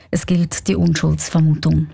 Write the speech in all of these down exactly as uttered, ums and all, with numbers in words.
Es gilt die Unschuldsvermutung.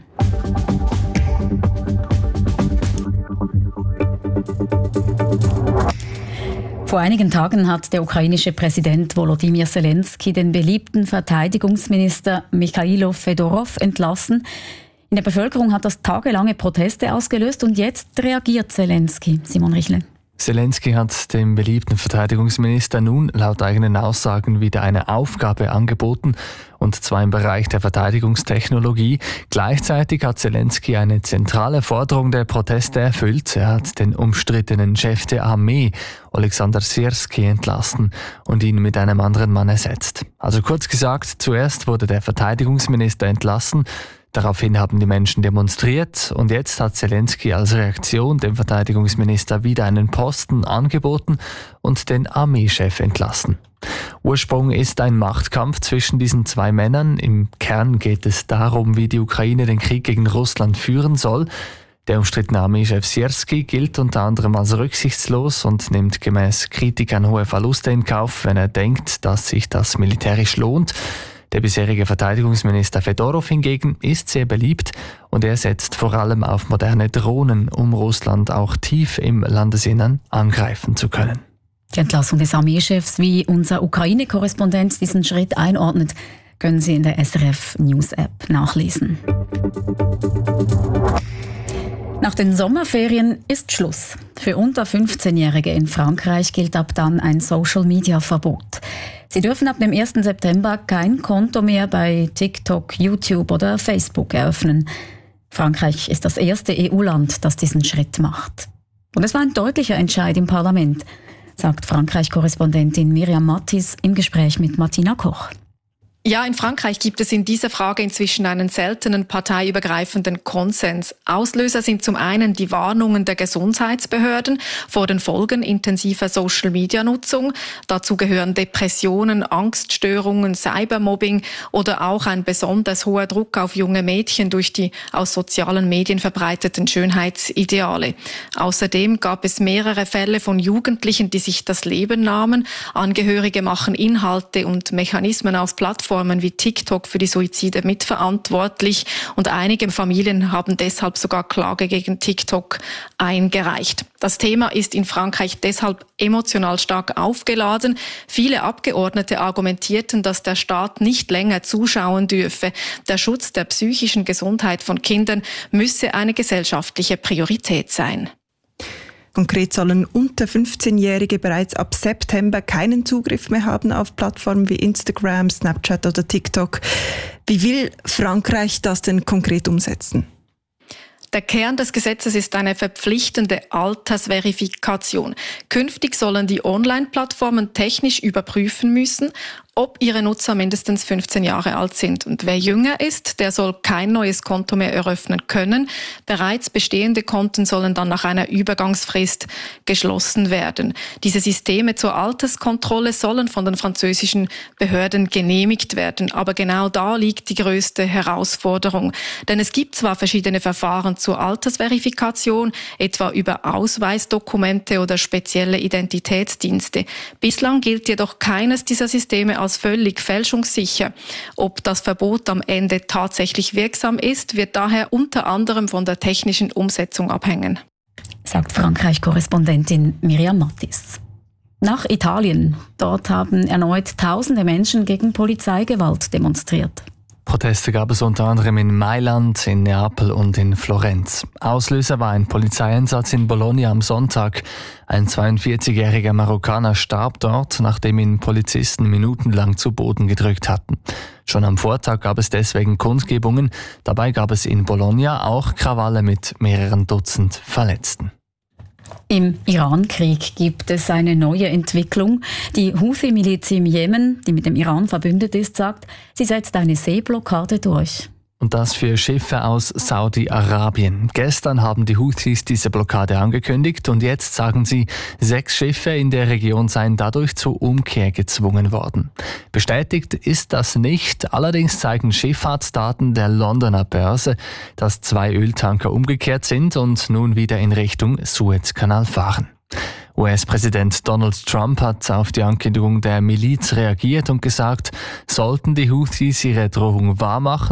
Vor einigen Tagen hat der ukrainische Präsident Volodymyr Zelensky den beliebten Verteidigungsminister Michailo Fedorov entlassen. In der Bevölkerung hat das tagelange Proteste ausgelöst und jetzt reagiert Zelensky. Simon Richle. Zelensky hat dem beliebten Verteidigungsminister nun laut eigenen Aussagen wieder eine Aufgabe angeboten, und zwar im Bereich der Verteidigungstechnologie. Gleichzeitig hat Zelensky eine zentrale Forderung der Proteste erfüllt. Er hat den umstrittenen Chef der Armee, Oleksandr Syrskyi, entlassen und ihn mit einem anderen Mann ersetzt. Also kurz gesagt, zuerst wurde der Verteidigungsminister entlassen. Daraufhin haben die Menschen demonstriert und jetzt hat Zelensky als Reaktion dem Verteidigungsminister wieder einen Posten angeboten und den Armeechef entlassen. Ursprung ist ein Machtkampf zwischen diesen zwei Männern. Im Kern geht es darum, wie die Ukraine den Krieg gegen Russland führen soll. Der umstrittene Armeechef Syrskyi gilt unter anderem als rücksichtslos und nimmt gemäß Kritikern hohe Verluste in Kauf, wenn er denkt, dass sich das militärisch lohnt. Der bisherige Verteidigungsminister Fedorov hingegen ist sehr beliebt und er setzt vor allem auf moderne Drohnen, um Russland auch tief im Landesinnern angreifen zu können. Die Entlassung des Armeechefs, wie unser Ukraine-Korrespondent diesen Schritt einordnet, können Sie in der S R F News App nachlesen. Nach den Sommerferien ist Schluss. Für unter fünfzehnjährige in Frankreich gilt ab dann ein Social-Media-Verbot. Sie dürfen ab dem ersten September kein Konto mehr bei TikTok, YouTube oder Facebook eröffnen. Frankreich ist das erste E U-Land, das diesen Schritt macht. Und es war ein deutlicher Entscheid im Parlament, sagt Frankreich-Korrespondentin Miriam Mattis im Gespräch mit Martina Koch. Ja, in Frankreich gibt es in dieser Frage inzwischen einen seltenen parteiübergreifenden Konsens. Auslöser sind zum einen die Warnungen der Gesundheitsbehörden vor den Folgen intensiver Social-Media-Nutzung. Dazu gehören Depressionen, Angststörungen, Cybermobbing oder auch ein besonders hoher Druck auf junge Mädchen durch die aus sozialen Medien verbreiteten Schönheitsideale. Außerdem gab es mehrere Fälle von Jugendlichen, die sich das Leben nahmen. Angehörige machen Inhalte und Mechanismen auf Plattformen wie TikTok für die Suizide mitverantwortlich und einige Familien haben deshalb sogar Klage gegen TikTok eingereicht. Das Thema ist in Frankreich deshalb emotional stark aufgeladen. Viele Abgeordnete argumentierten, dass der Staat nicht länger zuschauen dürfe. Der Schutz der psychischen Gesundheit von Kindern müsse eine gesellschaftliche Priorität sein. Konkret sollen unter fünfzehnjährige bereits ab September keinen Zugriff mehr haben auf Plattformen wie Instagram, Snapchat oder TikTok. Wie will Frankreich das denn konkret umsetzen? Der Kern des Gesetzes ist eine verpflichtende Altersverifikation. Künftig sollen die Online-Plattformen technisch überprüfen müssen, ob ihre Nutzer mindestens fünfzehn Jahre alt sind. Und wer jünger ist, der soll kein neues Konto mehr eröffnen können. Bereits bestehende Konten sollen dann nach einer Übergangsfrist geschlossen werden. Diese Systeme zur Alterskontrolle sollen von den französischen Behörden genehmigt werden. Aber genau da liegt die größte Herausforderung. Denn es gibt zwar verschiedene Verfahren zur Altersverifikation, etwa über Ausweisdokumente oder spezielle Identitätsdienste. Bislang gilt jedoch keines dieser Systeme als völlig fälschungssicher. Ob das Verbot am Ende tatsächlich wirksam ist, wird daher unter anderem von der technischen Umsetzung abhängen. Sagt Frankreich-Korrespondentin Miriam Mattis. Nach Italien. Dort haben erneut tausende Menschen gegen Polizeigewalt demonstriert. Proteste gab es unter anderem in Mailand, in Neapel und in Florenz. Auslöser war ein Polizeieinsatz in Bologna am Sonntag. Ein zweiundvierzigjähriger Marokkaner starb dort, nachdem ihn Polizisten minutenlang zu Boden gedrückt hatten. Schon am Vortag gab es deswegen Kundgebungen. Dabei gab es in Bologna auch Krawalle mit mehreren Dutzend Verletzten. Im Iran-Krieg gibt es eine neue Entwicklung. Die Houthi-Miliz im Jemen, die mit dem Iran verbündet ist, sagt, sie setzt eine Seeblockade durch. Und das für Schiffe aus Saudi-Arabien. Gestern haben die Houthis diese Blockade angekündigt und jetzt sagen sie, sechs Schiffe in der Region seien dadurch zur Umkehr gezwungen worden. Bestätigt ist das nicht, allerdings zeigen Schifffahrtsdaten der Londoner Börse, dass zwei Öltanker umgekehrt sind und nun wieder in Richtung Suezkanal fahren. U S-Präsident Donald Trump hat auf die Ankündigung der Miliz reagiert und gesagt, sollten die Houthis ihre Drohung wahrmachen,